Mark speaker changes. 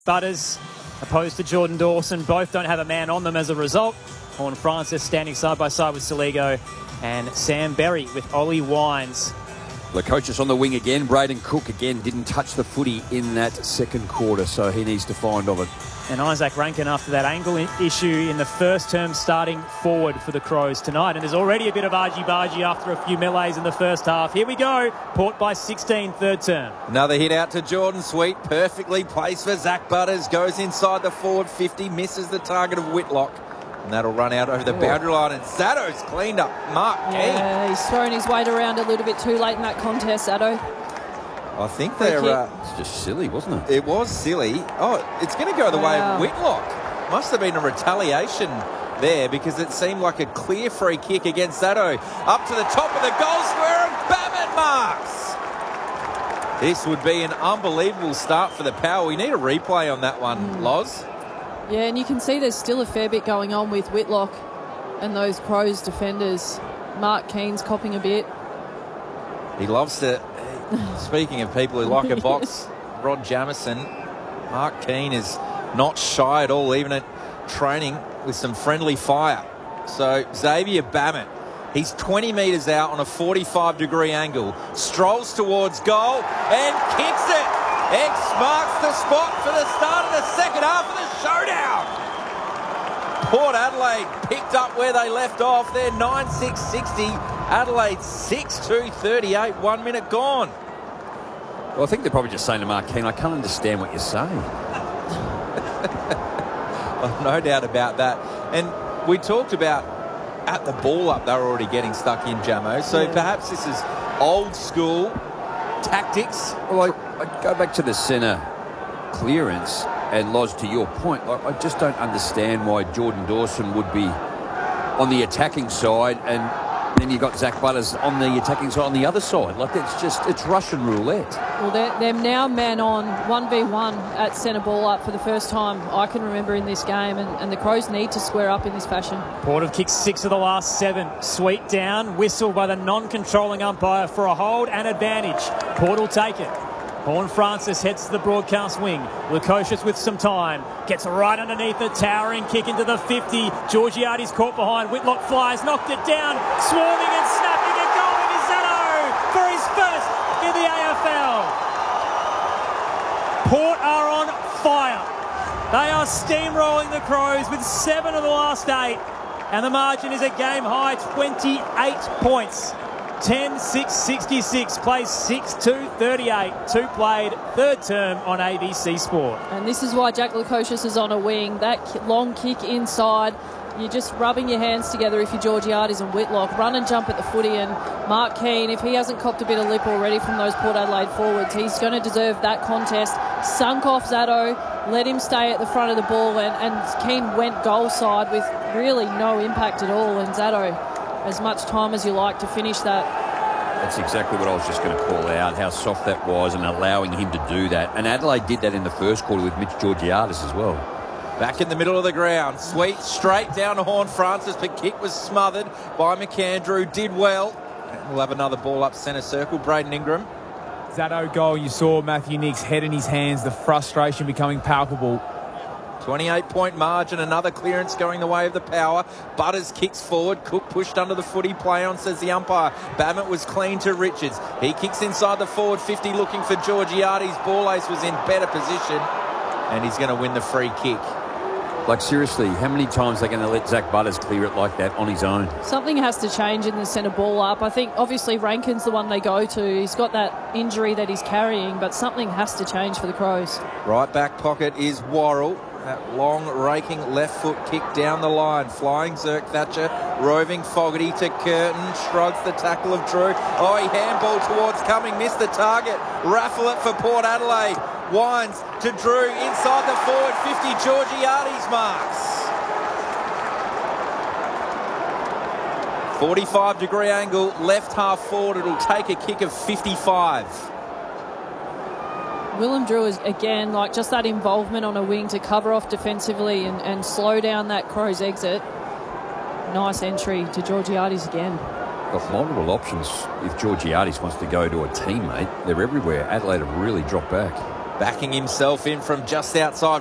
Speaker 1: Butters opposed to Jordan Dawson. Both don't have a man on them as a result. Horne-Francis standing side by side with Soligo, and Sam Berry with Ollie Wines.
Speaker 2: Lukosius on the wing again. Braden Cook again didn't touch the footy in that second quarter, so he needs to find of it.
Speaker 1: And Isaac Rankin, after that ankle issue in the first term, starting forward for the Crows tonight. And there's already a bit of argy-bargy after a few melees in the first half. Here we go. Port by 16, third term.
Speaker 3: Another hit out to Jordan Sweet. Perfectly placed for Zach Butters. Goes inside the forward 50. Misses the target of Whitlock. And that'll run out over the boundary line. And Zato's cleaned up Mark Keane.
Speaker 4: Yeah, he's thrown his weight around a little bit too late in that contest, Zato.
Speaker 3: I think they're...
Speaker 2: it's just silly, wasn't it?
Speaker 3: It was silly. Oh, it's going to go the way of Whitlock. Must have been a retaliation there because it seemed like a clear free kick against Zato. Up to the top of the goal square and Babbitt marks. This would be an unbelievable start for the Power. We need a replay on that one, Loz.
Speaker 4: Yeah, and you can see there's still a fair bit going on with Whitlock and those Crows defenders. Mark Keane's copping a bit.
Speaker 3: He loves to... Speaking of people who like a box, Rod Jamieson, Mark Keane is not shy at all, even at training, with some friendly fire. So Xavier Babbitt, he's 20 metres out on a 45-degree angle, strolls towards goal and kicks it. X marks the spot for the start of the second half of the showdown. Port Adelaide picked up where they left off. They're 9-6-60. Adelaide 6-2-38. 1 minute gone.
Speaker 2: Well, I think they're probably just saying to Mark Keane, I can't understand what you're saying.
Speaker 3: Well, no doubt about that. And we talked about at the ball up, they were already getting stuck in, Jamo. So perhaps this is old school tactics.
Speaker 2: Well, I go back to the centre clearance, and Loz, to your point, I just don't understand why Jordan Dawson would be on the attacking side and then you've got Zach Butters on the attacking side on the other side. Like, it's Russian roulette.
Speaker 4: Well, they're now man on 1v1 at centre ball up for the first time I can remember in this game, and the Crows need to square up in this fashion.
Speaker 1: Port have kicked 6 of the last 7. Sweet down, whistle by the non-controlling umpire for a hold and advantage. Port will take it. Horne-Francis heads to the broadcast wing. Lukosius with some time. Gets right underneath it. Towering kick into the 50. Georgiades caught behind. Whitlock flies. Knocked it down. Swarming and snapping and going is Zato for his first in the AFL. Port are on fire. They are steamrolling the Crows with 7 of the last 8. And the margin is a game high 28 points. 10-6-66, plays 6-2-38. 2 played, third term on ABC Sport.
Speaker 4: And this is why Jack Lukosius is on a wing. That long kick inside, you're just rubbing your hands together if you're Georgiades and Whitlock. Run and jump at the footy, and Mark Keane, if he hasn't copped a bit of lip already from those Port Adelaide forwards, he's going to deserve that contest. Sunk off Zato, let him stay at the front of the ball, and Keane went goal side with really no impact at all, and Zato, as much time as you like to finish that.
Speaker 2: That's exactly what I was just going to call out, how soft that was and allowing him to do that. And Adelaide did that in the first quarter with Mitch Georgiades as well.
Speaker 3: Back in the middle of the ground. Sweet straight down to Horne-Francis, but kick was smothered by McAndrew. Did well. We'll have another ball up centre circle. Braden Ingram.
Speaker 5: Zato goal, you saw Matthew Nick's head in his hands, the frustration becoming palpable.
Speaker 3: 28-point margin, another clearance going the way of the Power. Butters kicks forward. Cook pushed under the footy. Play on, says the umpire. Babbitt was clean to Richards. He kicks inside the forward 50 looking for Georgiades. Ball ace was in better position, and he's going to win the free kick.
Speaker 2: Like, seriously, how many times are they going to let Zach Butters clear it like that on his own?
Speaker 4: Something has to change in the centre ball up. I think, obviously, Rankin's the one they go to. He's got that injury that he's carrying, but something has to change for the Crows.
Speaker 3: Right back pocket is Worrell. That long, raking left foot kick down the line. Flying Zerk Thatcher, roving Fogarty to Curtin. Shrugs the tackle of Drew. Oh, he handball towards coming. Missed the target. Raffle it for Port Adelaide. Wines to Drew. Inside the forward 50. Georgiades marks. 45-degree angle. Left half forward. It'll take a kick of 55.
Speaker 4: Willem Drew is, again, like just that involvement on a wing to cover off defensively and slow down that Crows exit. Nice entry to Georgiades again.
Speaker 2: Got multiple options if Georgiades wants to go to a teammate. They're everywhere. Adelaide have really dropped back.
Speaker 3: backing himself in from just outside